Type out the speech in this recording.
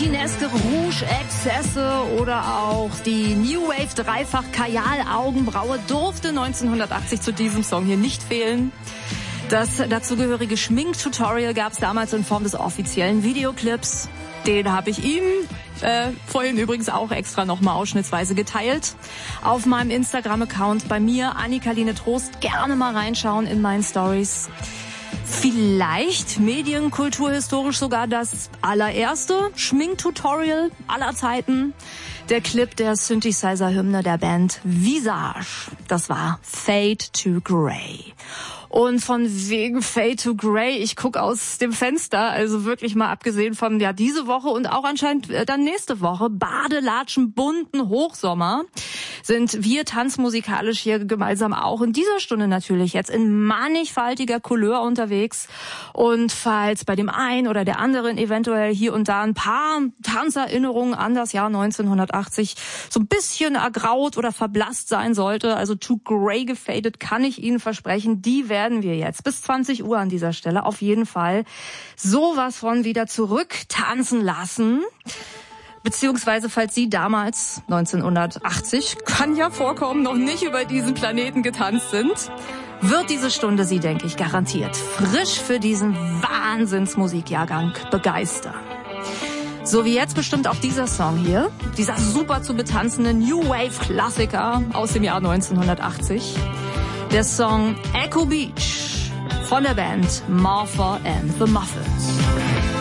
Rouge-Exzesse oder auch die New Wave Dreifach Kajal-Augenbraue durfte 1980 zu diesem Song hier nicht fehlen. Das dazugehörige Schminktutorial gab es damals in Form des offiziellen Videoclips. Den habe ich ihm vorhin übrigens auch extra nochmal ausschnittsweise geteilt. Auf meinem Instagram-Account bei mir, Annika-Line Trost, gerne mal reinschauen in meinen Stories. Vielleicht medienkulturhistorisch sogar das allererste Schminktutorial aller Zeiten. Der Clip der Synthesizer-Hymne der Band Visage. Das war Fade to Grey. Und von wegen Fade to Grey, ich gucke aus dem Fenster, also wirklich mal abgesehen von diese Woche und auch anscheinend dann nächste Woche, Badelatschen, bunten Hochsommer, sind wir tanzmusikalisch hier gemeinsam auch in dieser Stunde natürlich jetzt in mannigfaltiger Couleur unterwegs. Und falls bei dem einen oder der anderen eventuell hier und da ein paar Tanzerinnerungen an das Jahr 1980 so ein bisschen ergraut oder verblasst sein sollte, also to grey gefadet, kann ich Ihnen versprechen, die werden wir jetzt bis 20 Uhr an dieser Stelle auf jeden Fall sowas von wieder zurück tanzen lassen. Beziehungsweise, falls Sie damals, 1980, kann ja vorkommen, noch nicht über diesen Planeten getanzt sind, wird diese Stunde Sie, denke ich, garantiert frisch für diesen Wahnsinnsmusikjahrgang begeistern. So wie jetzt bestimmt auch dieser Song hier, dieser super zu betanzende New Wave Klassiker aus dem Jahr 1980. Der Song Echo Beach von der Band Martha and the Muffins.